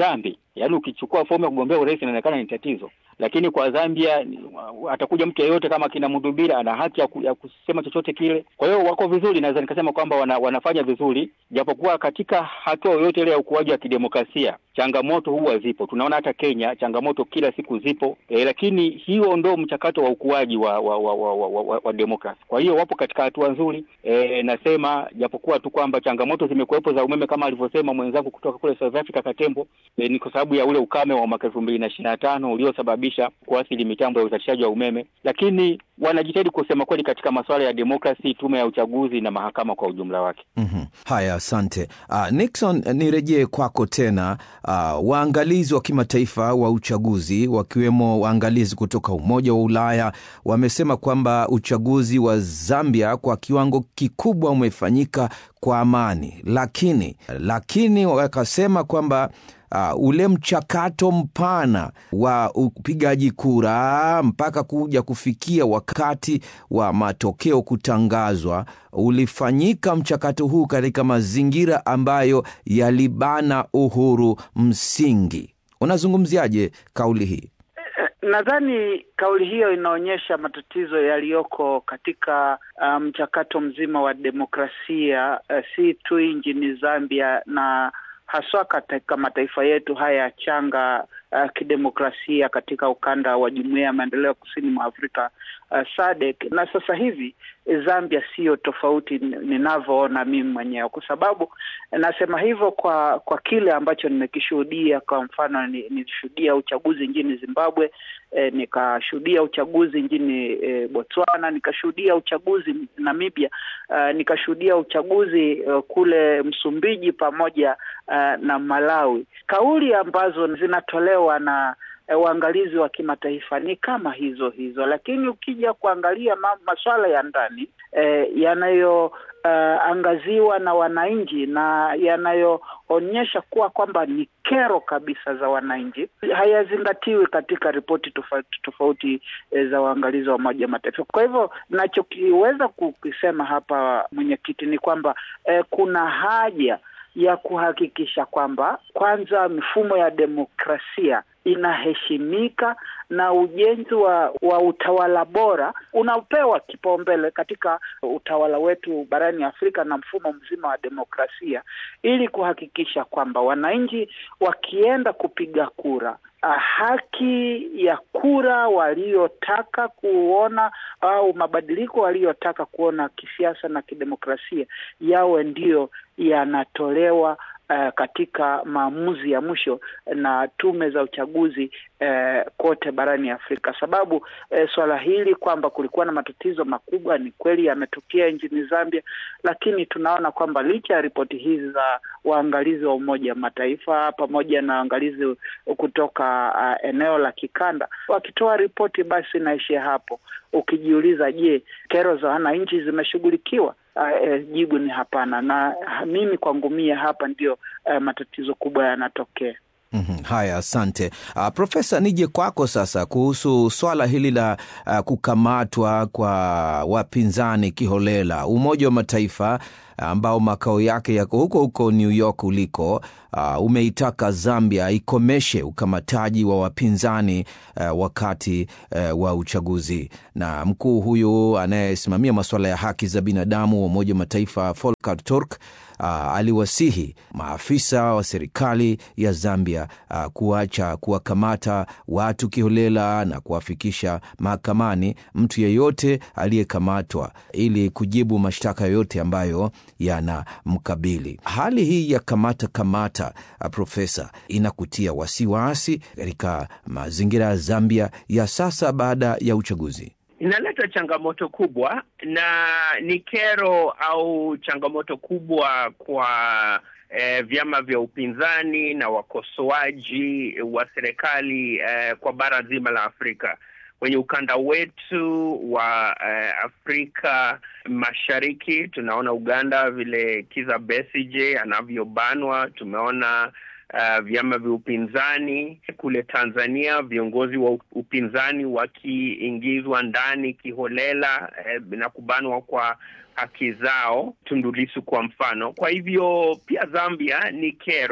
Speaker 4: Yaani ukichukua fomu ya kugombea urais inaonekana ni tatizo. Lakini kwa Zambia atakuja mtu yeyote kama kina Mudubira ana haki ya, ku, ya kusema chochote kile. Kwa hiyo wako vizuri, naweza nikasema kwamba wana, wanafanya vizuri, japokuwa katika hatua yoyote ile ya ukuaji wa kidemokrasia changamoto huwa zipo. Tunaona hata Kenya changamoto kila siku zipo, e, lakini hiyo ndio mchakato wa ukuaji wa wa wa, wa, wa, wa, wa demokrasia. Kwa hiyo wapo katika hatua nzuri, e, nasema japokuwa tu kwamba changamoto zimekuwepo za umeme kama alivyosema mwenzangu kutoka kule South Africa Katembo, e, ni kwa sababu ya ule ukame wa mwaka elfu mbili na ishirini na tano uliosababisha kuathiri mitambo ya uzalishaji wa umeme, lakini wanajitahidi kusema kweli katika masuala ya demokrasi, tume ya uchaguzi na mahakama kwa ujumla wake.
Speaker 3: Mm-hmm. Haya, asante. Uh, Nixon, nirejee kwako tena. Uh, waangalizi wa kimataifa wa uchaguzi wakiwemo waangalizi kutoka Umoja wa Ulaya wamesema kwamba uchaguzi wa Zambia kwa kiwango kikubwa umefanyika kwa amani, lakini lakini wakasema kwamba Uh, ule mchakato mpana wa upigaji kura mpaka kuja kufikia wakati wa matokeo kutangazwa ulifanyika mchakato huu katika mazingira ambayo yalibana uhuru msingi. Unazungumziaje kauli hii?
Speaker 5: Nadhani kauli hiyo inaonyesha matatizo yaliyoko katika mchakato um, mzima wa demokrasia, uh, si tu nchini Zambia na haswa katika mataifa yetu haya changa uh, kidemokrasia katika ukanda wa Jumuiya ya Maendeleo Kusini mwa Afrika, uh, S A D C. Na sasa hivi Zambia sio tofauti ninavyoona mimi mwenyewe, kwa sababu nasema hivyo kwa kwa kile ambacho nimekishuhudia. Kwa mfano nilishuhudia uchaguzi nchini Zimbabwe, e, nikashuhudia uchaguzi nchini e, Botswana, nikashuhudia uchaguzi Namibia, uh, nikashuhudia uchaguzi uh, kule Msumbiji pamoja uh, na Malawi. Kauli ambazo zinatolewa na uangalizi wa kimataifa ni kama hizo hizo, lakini ukija kuangalia ma, masuala ya ndani eh, yanayo uh, angaziwa na wananchi na yanayoonyesha kuwa kwamba ni kero kabisa za wananchi hayazingatiwi katika ripoti tofauti tofauti eh, za uangalizi wa Umoja wa Mataifa. Kwa hivyo ninachokiweza kukisema hapa, mwenyekiti, ni kwamba eh, kuna haja ya kuhakikisha kwamba kwanza mifumo ya demokrasia inaheshimika na ujenzi wa, wa utawala bora unapewa kipaumbele katika utawala wetu barani Afrika na mfumo mzima wa demokrasia, ili kuhakikisha kwamba wananchi wakienda kupiga kura, haki ya kura waliotaka kuona au mabadiliko waliotaka kuona kisiasa na kidemokrasia yawe ndio yanatolewa Uh, katika maamuzi ya mwisho na tume za uchaguzi uh, kote barani Afrika. Sababu uh, swala hili kwamba kulikuwa na matatizo makubwa ni kweli yametokea nchini Zambia, lakini tunaona kwamba licha ya ripoti hizi za waangalizi wa Umoja wa Mataifa pamoja na waangalizi kutoka uh, eneo la kikanda wakitoa ripoti, basi naishia hapo. Ukijiuliza, je, kero za wananchi zimeshughulikiwa? Uh, jibu ni hapana, na mimi kwangu mia hapa ndio uh, matatizo kubwa yanatokea.
Speaker 3: Mm-hmm. Haya, asante. Uh, Profesa, nije kwako sasa kuhusu swala hili la uh, kukamatwa kwa wapinzani kiholela. Umoja wa Mataifa ambao makao yake yako huko huko New York uliko, uh, umeitaka Zambia ikomeshe ukamataji wa wapinzani uh, wakati uh, wa uchaguzi. Na mkuu huyu anayesimamia masuala ya haki za binadamu wa Umoja wa Mataifa, Volker Turk, Uh, aliwasihi maafisa wa serikali ya Zambia uh, kuacha kuwakamata watu kiholela na kuwafikisha mahakamani mtu yeyote aliyekamatwa ili kujibu mashtaka yote ambayo yanamkabili. Hali hii ya kamata kamata, uh, Profesa, inakutia wasiwasi katika mazingira ya Zambia ya sasa baada ya uchaguzi?
Speaker 6: Inaleta changamoto kubwa na ni kero au changamoto kubwa kwa eh, vyama vya upinzani na wakosoaji wa serikali eh, kwa bara zima la Afrika. Kwenye ukanda wetu wa eh, Afrika Mashariki tunaona Uganda vile Kizza Besigye anavyobanwa, tumeona Uh, vyama vya upinzani kule Tanzania, viongozi wa upinzani wakiingizwa ndani kiholela eh, na kubanwa kwa haki zao, Tundu Lissu kwa mfano. Kwa hivyo pia Zambia ni kero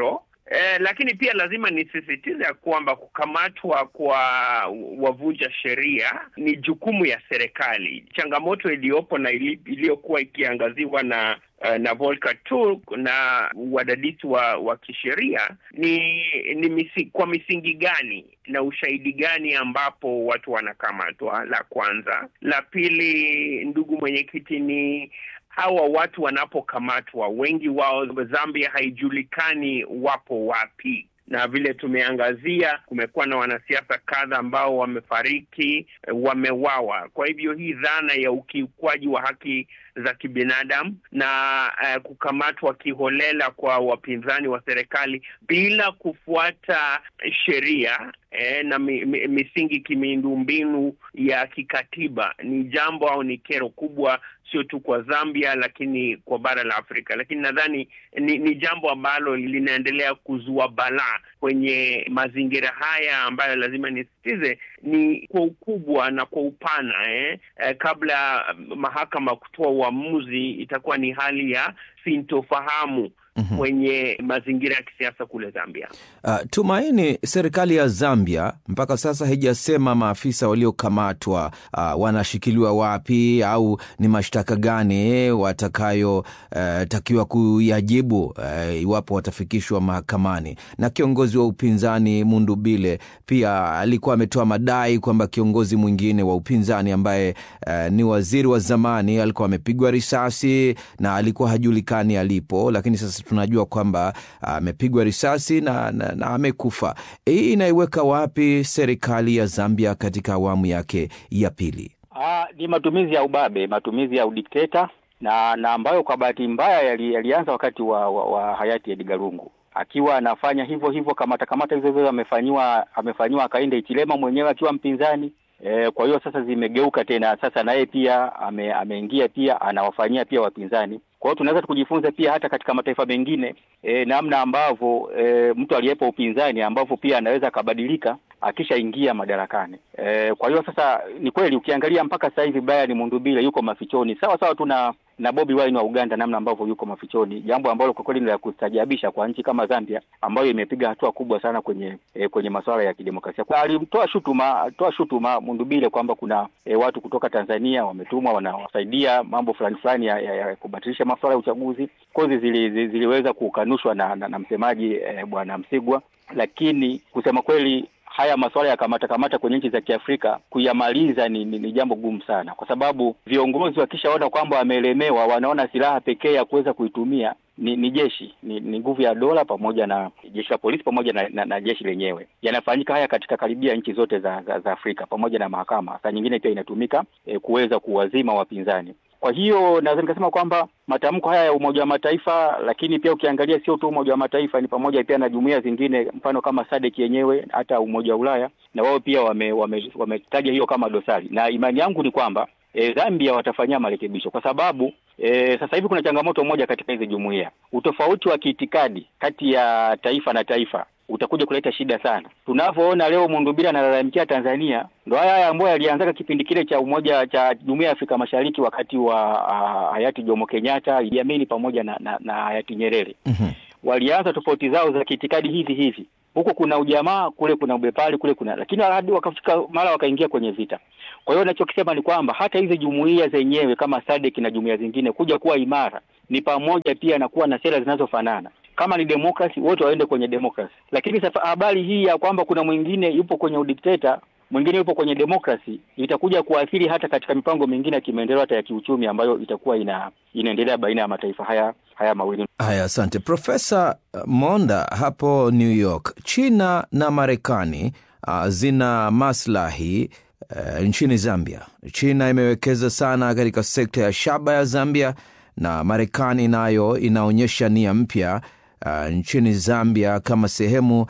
Speaker 6: Eh, lakini pia lazima nisisitize kwamba kukamatwa kwa wavunja sheria ni jukumu ya serikali. Changamoto iliyopo na iliyokuwa ikiangaziwa na uh, na Volker Turk na wadadisi wa, wa kisheria ni, ni misi, kwa misingi gani na ushahidi gani ambapo watu wanakamatwa, la kwanza. La pili, ndugu mwenyekiti, ni hawa watu wanapokamatwa, wengi wao Zambia haijulikani wapo wapi. Na vile tumeangazia, kumekuwa na wanasiasa kadha ambao wamefariki, wamewawa. Kwa hivyo hii dhana ya ukiukwaji wa haki za kibinadamu na uh, kukamatwa kiholela kwa wapinzani wa serikali bila kufuata sheria eh, na mi, mi, misingi kimiundombinu ya kikatiba ni jambo au ni kero kubwa, sio tu kwa Zambia lakini kwa bara la Afrika. Lakini nadhani ni, ni jambo ambalo linaendelea kuzua balaa kwenye mazingira haya ambayo lazima nisitize ni kwa ukubwa na kwa upana eh, eh kabla mahakama kutoa uamuzi itakuwa ni hali ya sintofahamu mm-hmm. kwenye mazingira ya kisiasa kule Zambia.
Speaker 3: Uh, Tumaini, serikali ya Zambia mpaka sasa haijasema maafisa waliokamatwa uh, wanashikiliwa wapi au ni mashtaka gani watakayo uh, takiwa kuyajibu uh, iwapo watafikishwa mahakamani. Na kiongozi wa upinzani Mundubile pia alikuwa ametoa madai kwamba kiongozi mwingine wa upinzani ambaye uh, ni waziri wa zamani alikuwa amepigwa risasi na alikuwa hajulikani alipo, lakini sasa tunajua kwamba amepigwa uh, risasi na, na, na amekufa. Hii inaiweka wapi serikali ya Zambia katika awamu yake ya pili?
Speaker 4: Ah, ni matumizi ya ubabe, matumizi ya udikteta na na ambayo kwa bahati mbaya yalianza yali wakati wa, wa, wa hayati Edgar Lungu. Akiwa anafanya hivyo hivyo kamata kamata hizo hizo amefanywa amefanywa Hakainde Hichilema mwenyewe akiwa mpinzani. E, kwa hiyo sasa zimegeuka tena, sasa naye pia ame, ameingia pia anawafanyia pia wapinzani. Kwa hiyo tunaweza kujifunza pia hata katika mataifa mengine e, namna ambavyo e, mtu aliyepo upinzani ambavyo pia anaweza kabadilika akishaingia madarakani. E, kwa hiyo sasa ni kweli ukiangalia mpaka sasa hivi Brian Mundubile yuko mafichoni. Sawa sawa tuna na Bobi Wine wa Uganda namna ambavyo yuko mafichoni. Jambo ambalo kwa kweli ni la kustajabisha kwa nchi kama Zambia ambayo imepiga hatua kubwa sana kwenye e, kwenye masuala ya kidemokrasia. Kwa alimtoa shutuma, toa shutuma Mundubile kwamba kuna e, watu kutoka Tanzania wametumwa wanawasaidia mambo fulani fulani ya, ya, ya kubatilisha masuala ya uchaguzi. Kozi zili, zili, ziliweza kukanushwa na, na, na msemaji e, Bwana Msigwa, lakini kusema kweli haya masuala ya kamata kamata kwenye nchi za Kiafrika kuyamaliza ni, ni, ni jambo gumu sana, kwa sababu viongozi wakishaona kwamba wameelemewa, wanaona silaha pekee ya kuweza kuitumia ni, ni jeshi, ni, ni nguvu ya dola pamoja na jeshi la polisi pamoja na, na, na jeshi lenyewe. Yanafanyika haya katika karibia nchi zote za, za, za Afrika pamoja na mahakama. Saa nyingine pia inatumika e, kuweza kuwazima wapinzani. Kwa hiyo naweza nikasema kwamba matamko haya ya Umoja wa Mataifa, lakini pia ukiangalia sio tu Umoja wa Mataifa, ni pamoja pia na jumuiya zingine, mfano kama S A D C yenyewe, hata Umoja wa Ulaya, na wao pia wametaja wame, wame hiyo kama dosari. Na imani yangu ni kwamba e, Zambia watafanyia marekebisho, kwa sababu e, sasa hivi kuna changamoto moja katika hizo jumuiya. Utofauti wa kiitikadi kati ya taifa na taifa utakuja kuleta shida sana. Tunavyoona leo Mundubile analalamikia Tanzania, ndio haya haya ambayo yalianza kipindi kile cha umoja cha Jumuiya ya Afrika Mashariki wakati wa uh, hayati Jomo Kenyatta, Idi Amin pamoja na, na, na hayati Nyerere. Mm-hmm. Walianza tofauti zao za kiitikadi hizi hizi. Huko kuna ujamaa, kule kuna ubepari, kule kuna, lakini hadi wakafika mara wakaingia kwenye vita. Kwa hiyo ninachokisema ni kwamba hata hizi jumuiya zenyewe kama S A D C na jumuiya zingine kuja kuwa imara ni pamoja pia na kuwa na sera zinazofanana. Kama ni demokrasi, wote waende kwenye demokrasi. Lakini sasa habari hii ya kwamba kuna mwingine yupo kwenye udikteta, mwingine yupo kwenye demokrasi, itakuja kuathiri hata katika mipango mingine ya kimaendeleo hata ya kiuchumi ambayo itakuwa ina inaendelea baina ya mataifa haya haya mawili.
Speaker 3: Haya, asante Profesa Monda hapo New York. China na Marekani uh, zina maslahi uh, nchini Zambia. China imewekeza sana katika sekta ya shaba ya Zambia, na Marekani nayo inaonyesha nia mpya Uh, nchini Zambia kama sehemu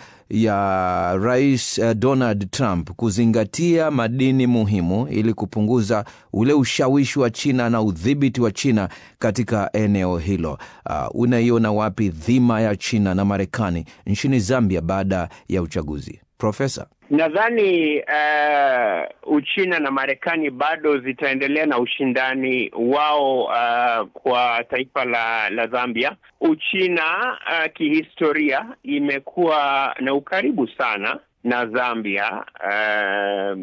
Speaker 3: ya Rais uh, Donald Trump kuzingatia madini muhimu ili kupunguza ule ushawishi wa China na udhibiti wa China katika eneo hilo. Uh, unaiona wapi dhima ya China na Marekani nchini Zambia baada ya uchaguzi? Profesa?
Speaker 6: Nadhani uh, Uchina na Marekani bado zitaendelea na ushindani wao uh, kwa taifa la, la Zambia. Uchina uh, kihistoria imekuwa na ukaribu sana na Zambia, uh,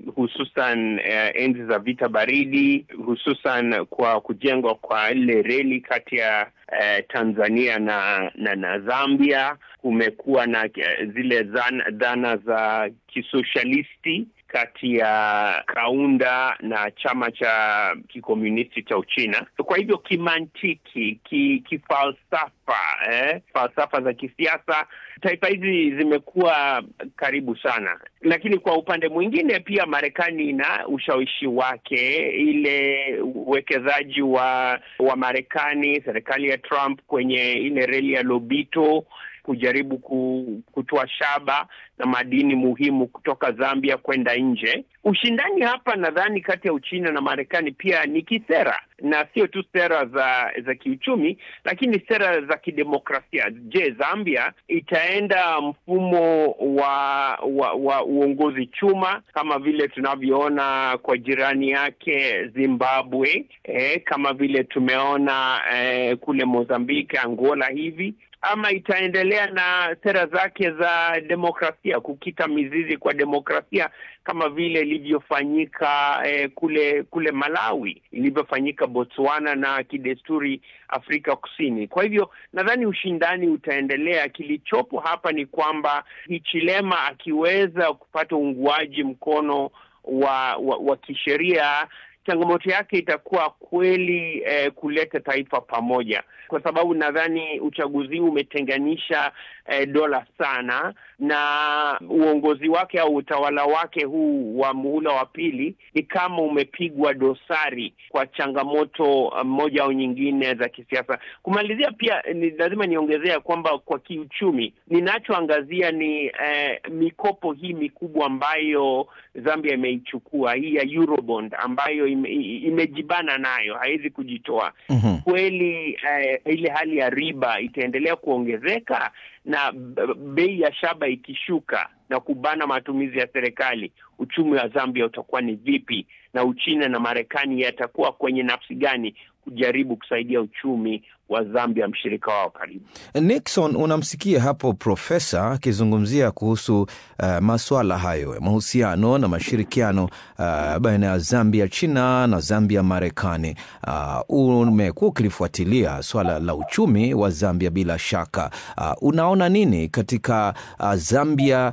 Speaker 6: hususan uh, enzi za vita baridi, hususan kwa kujengwa kwa ile reli kati ya uh, Tanzania na, na na Zambia. Kumekuwa na uh, zile zana, dhana za kisosialisti kati ya Kaunda na chama cha kikomunisti cha Uchina. Kwa hivyo kimantiki, ki, kifalsafa, eh, falsafa za kisiasa, taifa hizi zimekuwa karibu sana. Lakini kwa upande mwingine pia Marekani na ushawishi wake, ile uwekezaji wa wa Marekani, serikali ya Trump kwenye ile reli ya Lobito, kujaribu kutoa shaba na madini muhimu kutoka Zambia kwenda nje. Ushindani hapa nadhani kati ya Uchina na Marekani pia ni kisera, na sio tu sera za za kiuchumi, lakini sera za kidemokrasia. Je, Zambia itaenda mfumo wa wa, wa uongozi chuma kama vile tunavyoona kwa jirani yake Zimbabwe, eh, kama vile tumeona eh, kule Mozambique, Angola hivi, ama itaendelea na sera zake za demokrasia, kukita mizizi kwa demokrasia kama vile ilivyofanyika eh, kule kule Malawi, ilivyofanyika Botswana na kidesturi Afrika Kusini. Kwa hivyo nadhani ushindani utaendelea. Kilichopo hapa ni kwamba Hichilema akiweza kupata uungwaji mkono wa wa, wa kisheria, changamoto yake itakuwa kweli eh, kuleta taifa pamoja, kwa sababu nadhani uchaguzi umetenganisha eh, dola sana, na uongozi wake au utawala wake huu wa muhula wa pili ni kama umepigwa dosari kwa changamoto moja au nyingine za kisiasa. Kumalizia pia ni lazima niongezea kwamba kwa kiuchumi ninachoangazia ni eh, mikopo hii mikubwa ambayo Zambia imeichukua, hii ya Eurobond ambayo ime, imejibana nayo, haiwezi kujitoa. Mm-hmm. Kweli eh, ile hali ya riba itaendelea kuongezeka, na bei ya shaba ikishuka na kubana matumizi ya serikali, uchumi wa Zambia utakuwa ni vipi? Na Uchina na Marekani yatakuwa kwenye nafsi gani kujaribu kusaidia uchumi wa Zambia, mshirika wao karibu?
Speaker 3: Nixon, unamsikia hapo profesa akizungumzia kuhusu uh, masuala hayo, mahusiano na mashirikiano uh, baina ya Zambia China na Zambia Marekani. Uh, umekuwa ukilifuatilia swala la uchumi wa Zambia bila shaka. Uh, unaona nini katika uh, Zambia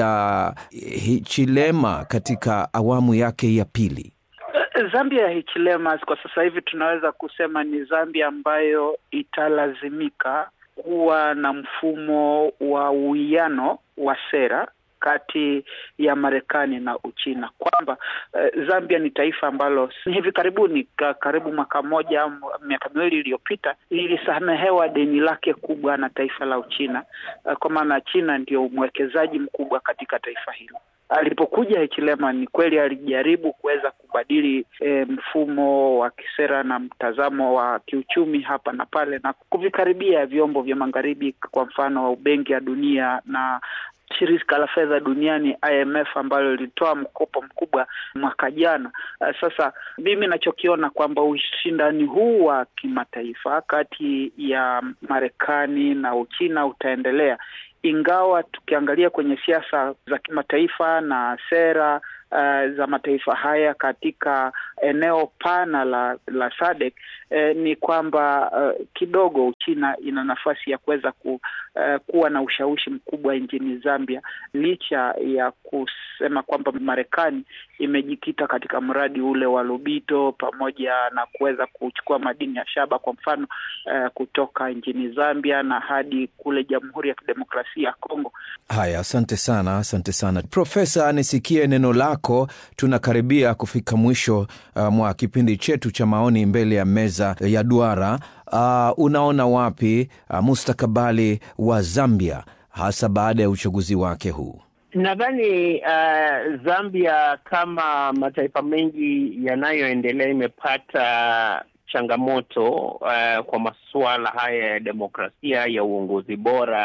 Speaker 3: ya Hichilema katika awamu yake ya pili?
Speaker 5: Zambia ya Hichilema kwa sasa hivi tunaweza kusema ni Zambia ambayo italazimika kuwa na mfumo wa uwiano wa sera kati ya Marekani na Uchina, kwamba uh, Zambia ni taifa ambalo hivi karibuni, karibu mwaka moja miaka miwili iliyopita, ilisamehewa deni lake kubwa na taifa la Uchina, uh, kwa maana China ndio mwekezaji mkubwa katika taifa hilo. Alipokuja Hichilema ni kweli alijaribu kuweza kubadili e, mfumo wa kisera na mtazamo wa kiuchumi hapa na pale, na kuvikaribia vyombo vya magharibi, kwa mfano Benki ya Dunia na shirika la fedha duniani I M F ambalo lilitoa mkopo mkubwa mwaka jana. Uh, sasa mimi ninachokiona kwamba ushindani huu wa kimataifa kati ya Marekani na Uchina utaendelea, ingawa tukiangalia kwenye siasa za kimataifa na sera uh, za mataifa haya katika eneo pana la la S A D C, eh, ni kwamba uh, kidogo Uchina ina nafasi ya kuweza ku, uh, kuwa na ushawishi mkubwa nchini Zambia, licha ya kusema kwamba Marekani imejikita katika mradi ule wa Lobito pamoja na kuweza kuchukua madini ya shaba kwa mfano uh, kutoka nchini Zambia na hadi kule Jamhuri ya Kidemokrasia ya Kongo.
Speaker 3: Haya, asante sana, asante sana. Profesa, nisikie neno lako. Tunakaribia kufika mwisho uh, mwa kipindi chetu cha maoni mbele ya meza ya duara. Uh, unaona wapi uh, mustakabali wa Zambia hasa baada ya uchaguzi wake huu?
Speaker 6: Nadhani uh, Zambia kama mataifa mengi yanayoendelea imepata changamoto uh, kwa masuala haya ya demokrasia, ya uongozi bora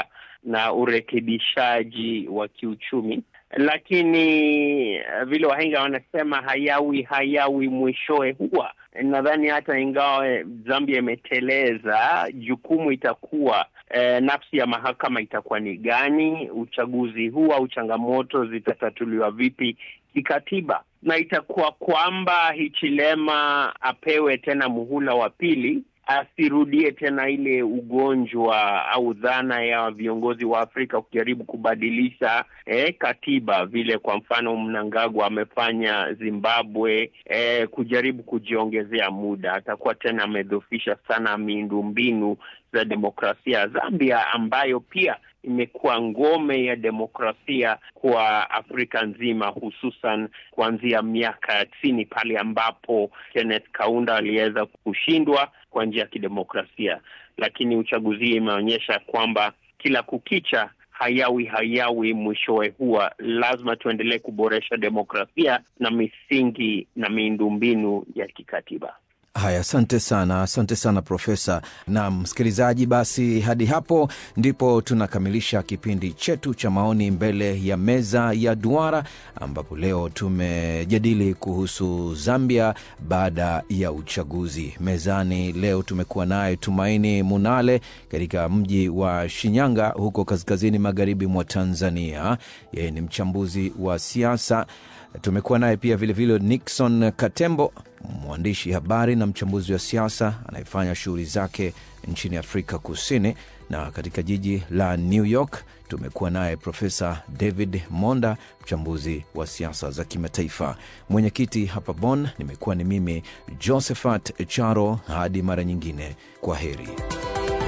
Speaker 6: na urekebishaji wa kiuchumi. Lakini vile wahenga wanasema hayawi hayawi mwishowe huwa. Nadhani hata ingawa Zambia imeteleza, jukumu itakuwa e, nafsi ya mahakama itakuwa ni gani, uchaguzi huu au changamoto zitatatuliwa vipi kikatiba, na itakuwa kwamba Hichilema apewe tena muhula wa pili, asirudie tena ile ugonjwa au dhana ya viongozi wa Afrika kujaribu kubadilisha eh, katiba, vile kwa mfano Mnangagwa amefanya Zimbabwe, eh, kujaribu kujiongezea muda. Atakuwa tena amedhofisha sana miundombinu za demokrasia ya Zambia, ambayo pia imekuwa ngome ya demokrasia kwa Afrika nzima, hususan kuanzia miaka ya tisini pale ambapo Kenneth Kaunda aliweza kushindwa kwa njia ya kidemokrasia. Lakini uchaguzi imeonyesha kwamba kila kukicha hayawi hayawi mwishowe huwa. Lazima tuendelee kuboresha demokrasia na misingi na miundombinu ya kikatiba.
Speaker 3: Haya, asante sana, asante sana Profesa. Na msikilizaji, basi hadi hapo ndipo tunakamilisha kipindi chetu cha maoni mbele ya meza ya duara, ambapo leo tumejadili kuhusu Zambia baada ya uchaguzi. Mezani leo tumekuwa naye Tumaini Munale katika mji wa Shinyanga huko kaskazini magharibi mwa Tanzania. Yeye ni mchambuzi wa siasa. Tumekuwa naye pia vile vile Nixon Katembo, mwandishi habari na mchambuzi wa siasa anayefanya shughuli zake nchini Afrika Kusini. Na katika jiji la New York tumekuwa naye Profesa David Monda, mchambuzi wa siasa za kimataifa. Mwenyekiti hapa Bonn nimekuwa ni mimi Josephat Charo. Hadi mara nyingine, kwa heri.